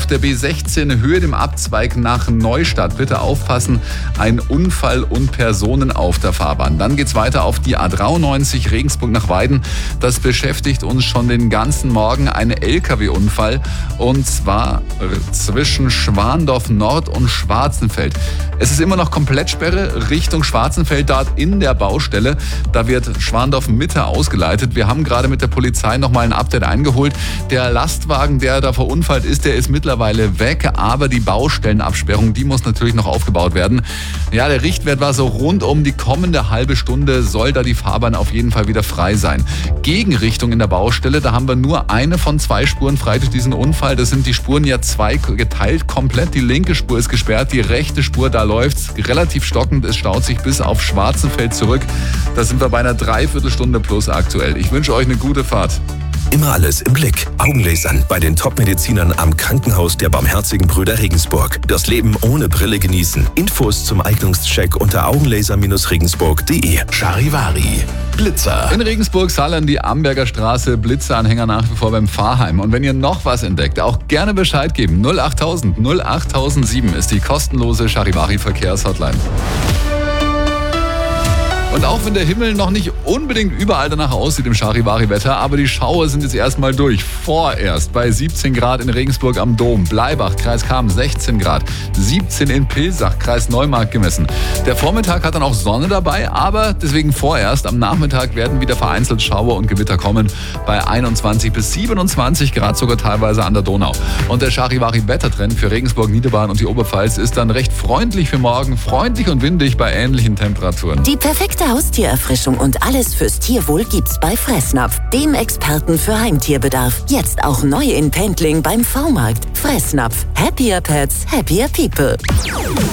auf der B16 Höhe dem Abzweig nach Neustadt. Bitte aufpassen, ein Unfall und Personen auf der Fahrbahn. Dann geht's weiter auf die A93 Regensburg nach Weiden. Das beschäftigt uns schon den ganzen Morgen. Ein LKW-Unfall und zwar zwischen Schwandorf Nord und Schwarzenfeld. Es ist immer noch Komplettsperre Richtung Schwarzenfeld, dort in der Baustelle. Da wird Schwandorf Mitte ausgeleitet. Wir haben gerade mit der Polizei nochmal ein Update eingeholt. Der Lastwagen, der da verunfallt ist, der ist mittlerweile weg, aber die Baustellenabsperrung, die muss natürlich noch aufgebaut werden. Ja, der Richtwert war so rund um die kommende halbe Stunde soll da die Fahrbahn auf jeden Fall wieder frei sein. Gegenrichtung in der Baustelle, da haben wir nur eine von 2 Spuren frei durch diesen Unfall. Das sind die Spuren ja 2 geteilt komplett. Die linke Spur ist gesperrt, die rechte Spur, da läuft's relativ stockend. Es staut sich bis auf Schwarzenfeld zurück. Da sind wir bei einer Dreiviertelstunde plus aktuell. Ich wünsche euch eine gute Fahrt. Immer alles im Blick. Augenlasern bei den Top-Medizinern am Krankenhaus der Barmherzigen Brüder Regensburg. Das Leben ohne Brille genießen. Infos zum Eignungscheck unter augenlaser-regensburg.de. Charivari. Blitzer. In Regensburg Sallen die Amberger Straße. Blitzeranhänger nach wie vor beim Pfarrheim. Und wenn ihr noch was entdeckt, auch gerne Bescheid geben. 08000 08007 ist die kostenlose Charivari-Verkehrshotline. Und auch wenn der Himmel noch nicht unbedingt überall danach aussieht im Charivari-Wetter, aber die Schauer sind jetzt erstmal durch. Vorerst bei 17 Grad in Regensburg am Dom, Bleibach, Kreis Cham 16 Grad, 17 in Pilsach, Kreis Neumarkt gemessen. Der Vormittag hat dann auch Sonne dabei, aber deswegen vorerst. Am Nachmittag werden wieder vereinzelt Schauer und Gewitter kommen bei 21 bis 27 Grad, sogar teilweise an der Donau. Und der Charivari-Wettertrend für Regensburg, Niederbayern und die Oberpfalz ist dann recht freundlich für morgen, freundlich und windig bei ähnlichen Temperaturen. Die perfekte Haustiererfrischung und alles fürs Tierwohl gibt's bei Fressnapf, dem Experten für Heimtierbedarf. Jetzt auch neu in Pendling beim V-Markt. Fressnapf. Happier Pets, happier people.